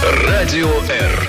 Радио Р.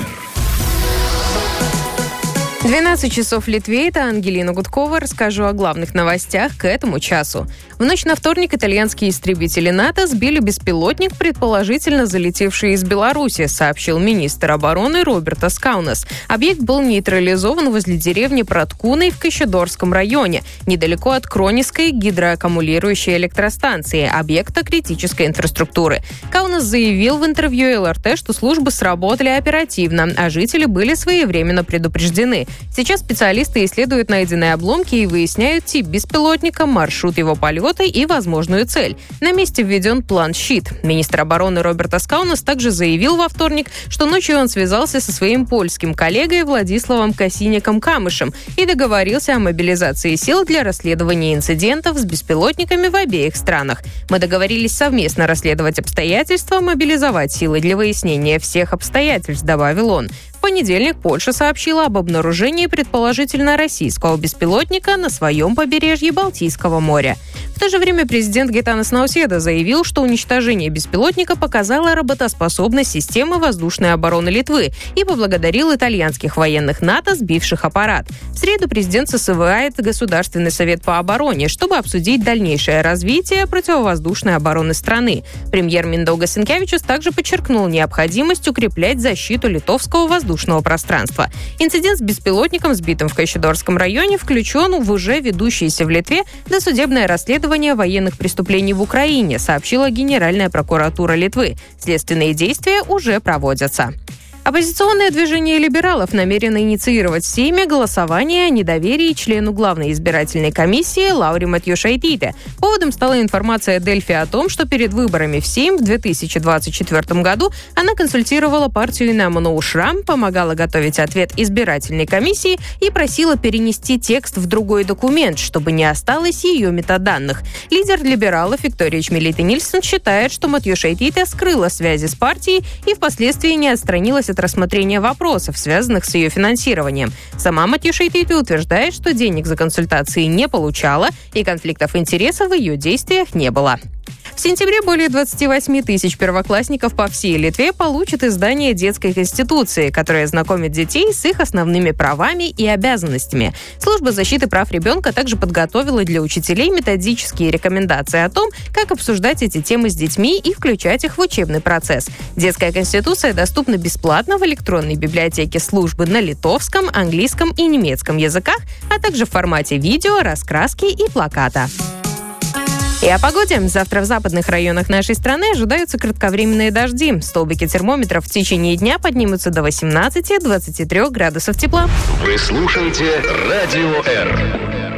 12 часов в Литве. Это Ангелина Гудкова. Расскажу о главных новостях к этому часу. В ночь на вторник итальянские истребители НАТО сбили беспилотник, предположительно залетевший из Беларуси, сообщил министр обороны Роберто Скаунас. Объект был нейтрализован возле деревни Проткуны в Кайшадорском районе, недалеко от Кронийской гидроаккумулирующей электростанции, объекта критической инфраструктуры. Скаунас заявил в интервью ЛРТ, что службы сработали оперативно, а жители были своевременно предупреждены. Сейчас специалисты исследуют найденные обломки и выясняют тип беспилотника, маршрут его полета и возможную цель. На месте введен план «Щит». Министр обороны Роберто Скаунас также заявил во вторник, что ночью он связался со своим польским коллегой Владиславом Косиняком-Камышем и договорился о мобилизации сил для расследования инцидентов с беспилотниками в обеих странах. Мы договорились совместно расследовать обстоятельства, мобилизовать силы для выяснения всех обстоятельств, добавил он. В понедельник Польша сообщила об обнаружении предположительно российского беспилотника на своем побережье Балтийского моря. В то же время президент Гитанас Науседа заявил, что уничтожение беспилотника показало работоспособность системы воздушной обороны Литвы и поблагодарил итальянских военных НАТО, сбивших аппарат. В среду президент созывает Государственный совет по обороне, чтобы обсудить дальнейшее развитие противовоздушной обороны страны. Премьер Миндаугас Синкевичус также подчеркнул необходимость укреплять защиту литовского воздушного пространства. Инцидент с беспилотником, сбитым в Кайшадорском районе, включен в уже ведущееся в Литве досудебное расследование военных преступлений в Украине, сообщила Генеральная прокуратура Литвы. Следственные действия уже проводятся. Оппозиционное движение либералов намерено инициировать в Сейме голосование о недоверии члену Главной избирательной комиссии Лауре Матьюшайтите. Поводом стала информация Дельфи о том, что перед выборами в Сейм в 2024 году она консультировала партию Немону Ушрам, помогала готовить ответ избирательной комиссии и просила перенести текст в другой документ, чтобы не осталось ее метаданных. Лидер либералов Виктория Чмилита-Нильсон считает, что Матьюшайтите скрыла связи с партией и впоследствии не отстранилась от рассмотрения вопросов, связанных с ее финансированием. Сама Матьюшайтите утверждает, что денег за консультации не получала и конфликтов интересов в ее действиях не было. В сентябре более 28 тысяч первоклассников по всей Литве получат издание детской конституции, которое знакомит детей с их основными правами и обязанностями. Служба защиты прав ребенка также подготовила для учителей методические рекомендации о том, как обсуждать эти темы с детьми и включать их в учебный процесс. Детская конституция доступна бесплатно в электронной библиотеке службы на литовском, английском и немецком языках, а также в формате видео, раскраски и плаката. И о погоде. Завтра в западных районах нашей страны ожидаются кратковременные дожди. Столбики термометров в течение дня поднимутся до 18-23 градусов тепла. Вы слушаете Радио Р.